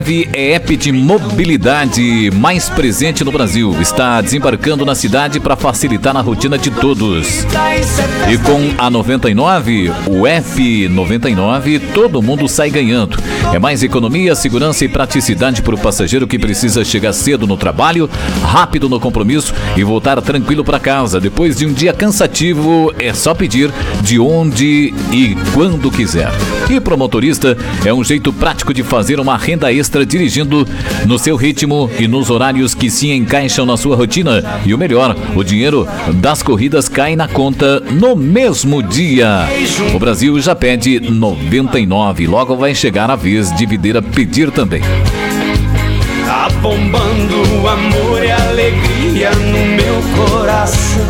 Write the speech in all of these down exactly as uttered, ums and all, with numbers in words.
É app de mobilidade mais presente no Brasil. Está desembarcando na cidade para facilitar a rotina de todos. E com a noventa e nove, o F noventa e nove, todo mundo sai ganhando. É mais economia, segurança e praticidade para o passageiro que precisa chegar cedo no trabalho, rápido no compromisso e voltar tranquilo para casa. Depois de um dia cansativo, é só pedir de onde e quando quiser. E para o motorista, é um jeito prático de fazer uma renda extra dirigindo no seu ritmo e nos horários que se encaixam na sua rotina. E o melhor, o dinheiro das corridas cai na conta no mesmo dia. O Brasil já pede noventa e nove, logo vai chegar a vez de Videira pedir também. Tá bombando amor e alegria no meu coração.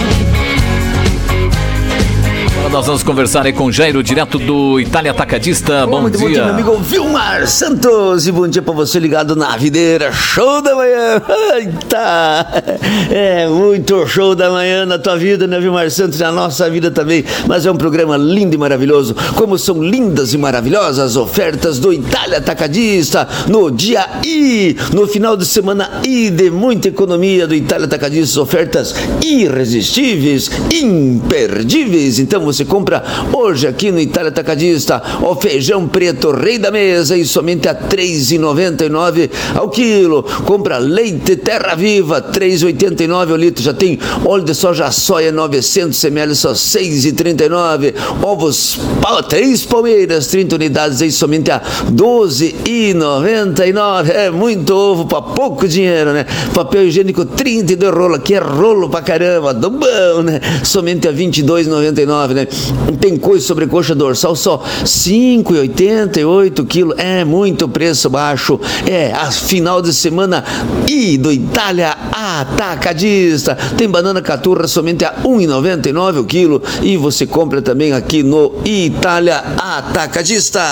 Nós vamos conversar aí com Jairo, direto do Itália Atacadista. Bom, muito dia. Bom dia, meu amigo Vilmar Santos. E bom dia pra você ligado na Videira. Show da manhã. Eita. É muito show da manhã na tua vida, né, Vilmar Santos? Na nossa vida também. Mas é um programa lindo e maravilhoso. Como são lindas e maravilhosas as ofertas do Itália Atacadista no dia I, no final de semana I de muita economia do Itália Atacadista. Ofertas irresistíveis, imperdíveis. Então você compra hoje aqui no Itália Atacadista o feijão preto rei da mesa e somente a três reais e noventa e nove ao quilo. Compra leite Terra Viva três reais e oitenta e nove ao litro. Já tem óleo de soja soia novecentos mililitros só seis reais e trinta e nove. Ovos três palmeiras trinta unidades aí somente a doze reais e noventa e nove. É muito ovo para pouco dinheiro, né? Papel higiênico trinta e dois rolos, que é rolo pra caramba, do bom, né? Somente a vinte e dois reais e noventa e nove, né? Tem coisa sobre coxa dorsal só cinco reais e oitenta e oito quilos. É muito preço baixo. É a final de semana I do Itália Atacadista. Tem banana caturra somente a um real e noventa e nove o quilo. E você compra também aqui no Itália Atacadista.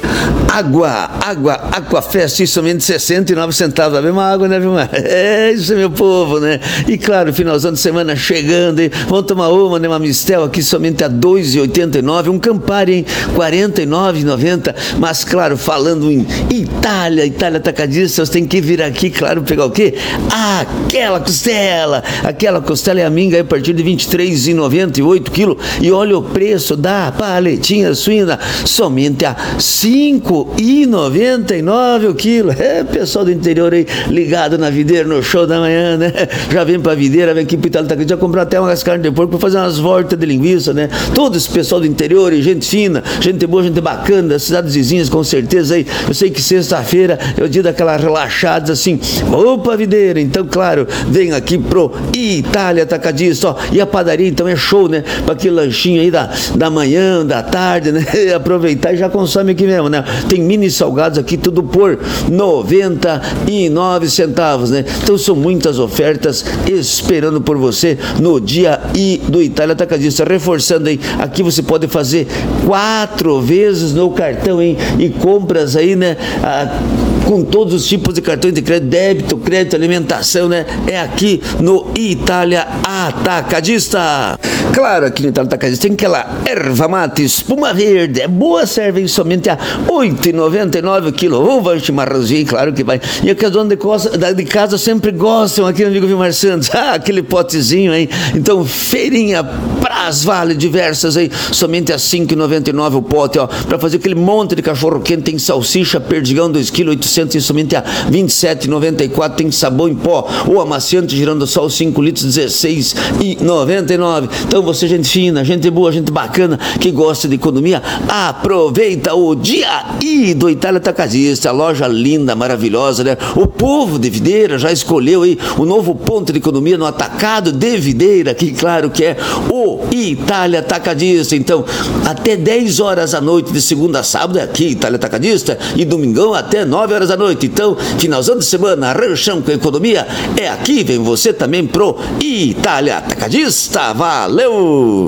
Água, água, Aquafest, somente sessenta e nove centavos. A mesma água, né, Vilmar? É isso, meu povo, né? E claro, finalzão de semana chegando, hein? Vamos tomar uma, né? Uma Mistel aqui somente a dois reais e oitenta e nove. Um Campari, hein? quarenta e nove reais e noventa. Mas, claro, falando em Itália, Itália Atacadista, você tem que vir aqui, claro, pegar o quê? Aquela costela. Aquela costela é a minga aí a partir de vinte e três reais e noventa e oito quilos. E olha o preço da paletinha suína, somente a cinco reais e noventa e nove o quilo. É, pessoal do interior aí, ligado na Videira, no show da manhã, né? Já vem pra Videira, vem aqui pro Itália Atacadista, já comprou até umas carnes de porco pra fazer umas voltas de linguiça, né? Todo esse pessoal do interior, e gente fina, gente boa, gente bacana, das cidades vizinhas, com certeza aí. Eu sei que sexta-feira é o dia daquela relaxada, assim, opa, Videira. Então, claro, vem aqui pro Itália Atacadista, ó. E a padaria, então, é show, né? Pra aquele lanchinho aí da, da manhã, da tarde, né? Aproveitar e já consome aqui mesmo, né? Tem mini salgados aqui, tudo por noventa e nove centavos, né? Então, são muitas ofertas esperando por você no dia I do Itália Atacadista. Reforçando aí, aqui você pode fazer quatro vezes no cartão, hein? E compras aí, né? Ah, com todos os tipos de cartões de crédito, débito, crédito, alimentação, né? É aqui no Itália Atacadista. Claro, aqui no Itália Atacadista tem aquela erva mate, espuma verde, é boa, serve somente a oito reais e noventa e nove o quilo. Ou vai um chimarrãozinho, claro que vai. E aqui as donas de, costa, de casa sempre gostam, aqui, amigo Vilmar Santos, ah, aquele potezinho aí. Então, feirinha Praz Vale, diversas aí, somente a cinco reais e noventa e nove o pote, ó, pra fazer aquele monte de cachorro quente. Tem salsicha, perdigão, dois quilos e oitocentos, e somente a vinte e sete reais e noventa e quatro. Tem sabão em pó, ou amaciante girando só os cinco litros, dezesseis reais e noventa e nove. Então, você, gente fina, gente boa, gente bacana, que gosta de economia, aproveita o dia I do Itália Atacadista, a loja linda, maravilhosa, né? O povo de Videira já escolheu aí o novo ponto de economia no atacado de Videira, que claro que é o Itália Atacadista. Então, até dez horas da noite, de segunda a sábado, é aqui Itália Atacadista, e domingão até nove horas da noite. Então, finalzão de semana, ranchão com economia, é aqui. Vem você também pro Itália Atacadista. Valeu!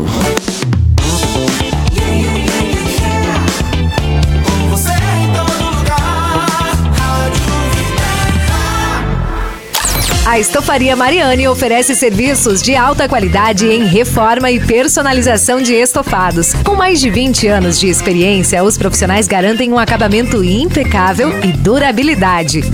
A Estofaria Mariani oferece serviços de alta qualidade em reforma e personalização de estofados. Com mais de vinte anos de experiência, os profissionais garantem um acabamento impecável e durabilidade.